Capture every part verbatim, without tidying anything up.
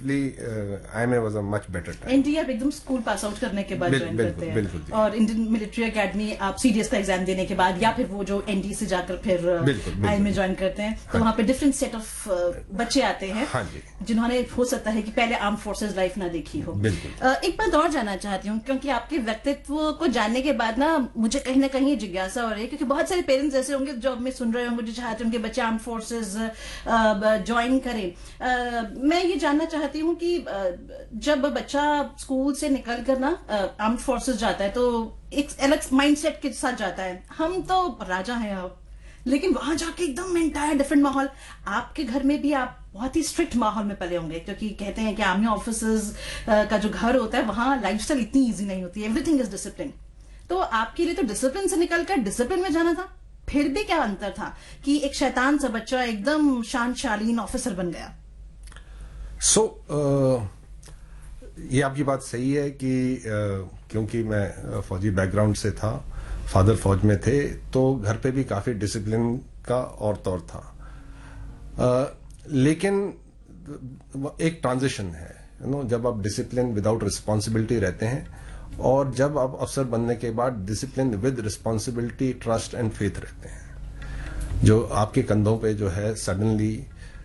Comparatively IMA was a much better time. NDA आप एकदम school pass out करने के बाद बिल, ज्वाइन बिल्कुल, करते हैं, बिल्कुल जी। और इंडियन मिलिट्री एकेडमी आप सीडीएस का एग्जाम देने के बाद या फिर वो जो एनडीए से जाकर फिर आईएमए ज्वाइन करते हैं, तो वहाँ पे डिफरेंट सेट ऑफ बच्चे आते हैं। हाँ जी। जिन्होंने हो सकता है कि पहले आर्म फोर्सेज लाइफ ना देखी हो। बिल्कुल। एक बात और जानना चाहती हूँ, क्योंकि आपके व्यक्तित्व को जानने के बाद ना मुझे कहीं ना कहीं जिज्ञासा हो रही है, क्योंकि बहुत सारे पेरेंट्स ऐसे होंगे जो अब में सुन रहे होंगे, जो चाहते हैं उनके बच्चे आर्म फोर्सेज ज्वाइन करें। uh, मैं ये जानना चाहती हूँ कि uh, जब बच्चा स्कूल से निकल कर ना आर्म फोर्सेज जाता है तो एक अलग माइंडसेट के साथ जाता है। हम तो राजा हैं अब, लेकिन वहां जाके एकदम एंटायर डिफरेंट माहौल। आपके घर में भी आप बहुत ही स्ट्रिक्ट माहौल में पले होंगे, क्योंकि कहते हैं कि आर्मी ऑफिसर्स का जो घर होता है वहां लाइफस्टाइल इतनी इजी नहीं होती है, एवरीथिंग इज डिसिप्लिन। तो आपके लिए तो डिसिप्लिन से निकलकर डिसिप्लिन में जाना था, फिर भी क्या अंतर था कि एक शैतान सा बच्चा एकदम शांत शालीन ऑफिसर बन गया? सो so, uh, ये आपकी बात सही है कि uh, क्योंकि मैं फौजी बैकग्राउंड से था, फादर फौज में थे, तो घर पे भी काफी डिसिप्लिन का और तौर था। uh, लेकिन एक ट्रांजिशन है, यू नो, जब आप डिसिप्लिन विदाउट रिस्पॉन्सिबिलिटी रहते हैं और जब आप अफसर बनने के बाद discipline with responsibility, trust and faith रहते हैं, जो आपके कंधों पे जो है सडनली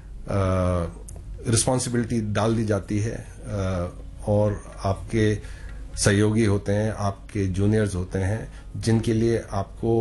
रिस्पॉन्सिबिलिटी डाल दी जाती है, uh, और आपके सहयोगी होते हैं, आपके जूनियर्स होते हैं, जिनके लिए आपको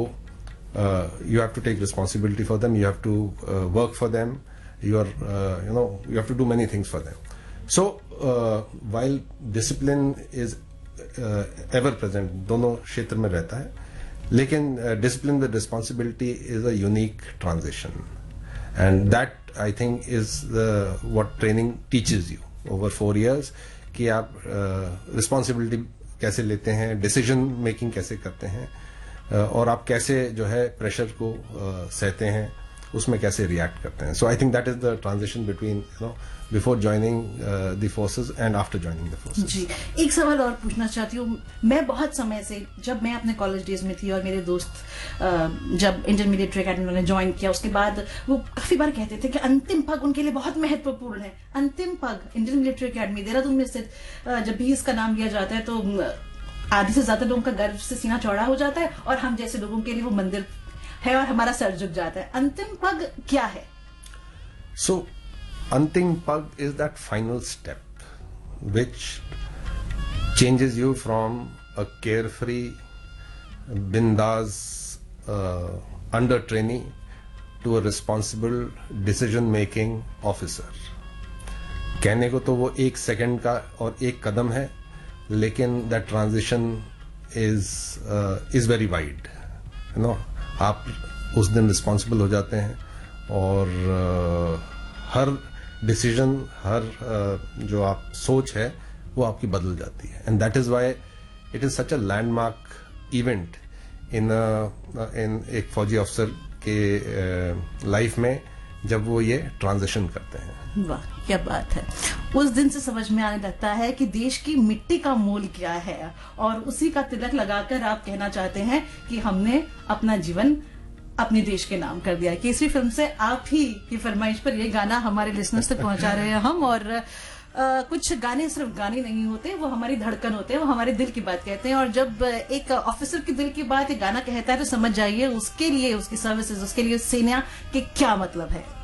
you have to take responsibility for them, you have to work for them, you are you know you have to do many things for them. So while discipline is ever present, दोनों क्षेत्र में रहता है, लेकिन discipline with responsibility is a unique transition, and that I think is what training teaches you over four years, कि आप responsibility uh, कैसे लेते हैं, डिसीजन मेकिंग कैसे करते हैं, uh, और आप कैसे जो है प्रेशर को uh, सहते हैं, उसमें कैसे रिएक्ट करते हैं। सो I think that is the transition between you know before joining the forces and after joining the forces. जी, एक सवाल और पूछना चाहती हूँ। मैं बहुत समय से, जब मैं अपने कॉलेज डेज में थी और मेरे दोस्त जब इंडियन मिलिट्री अकेडमी ने ज्वाइन किया, उसके बाद वो काफी बार कहते थे कि अंतिम पग उनके लिए बहुत महत्वपूर्ण है। अंतिम पग इंडियन मिलिट्री अकेडमी देहरादून में स्थित, जब भी इसका नाम लिया जाता है तो आधे से ज्यादा लोगों का गर्व से सीना चौड़ा हो जाता है, और हम जैसे लोगों के लिए वो मंदिर है और हमारा सर झुक जाता है। अंतिम पग क्या है? सो अंतिम pug is that final step which changes you from a carefree, bindas uh, under trainee to a responsible decision making officer. कहने को तो वो एक सेकंड का और एक कदम है, लेकिन that transition is is very wide, you know. आप उस दिन रिस्पॉन्सिबल हो जाते हैं और uh, हर डिसीजन, हर uh, जो आप सोच है वो आपकी बदल जाती है, and that is why it is such a landmark event in इन एक फौजी अफसर के लाइफ uh, में जब वो ये ट्रांजिशन करते हैं। वाह, क्या बात है। उस दिन से समझ में आने लगता है कि देश की मिट्टी का मोल क्या है, और उसी का तिलक लगाकर आप कहना चाहते हैं कि हमने अपना जीवन अपने देश के नाम कर दिया। केसरी फिल्म से आप ही की फरमाइश पर ये गाना हमारे लिसनर्स तक पहुंचा रहे हैं हम, और आ, कुछ गाने सिर्फ गाने नहीं होते, वो हमारी धड़कन होते हैं, वो हमारे दिल की बात कहते हैं। और जब एक ऑफिसर के दिल की बात एक गाना कहता है तो समझ जाइए उसके लिए, उसकी सर्विसेज, उसके लिए सेना के क्या मतलब है।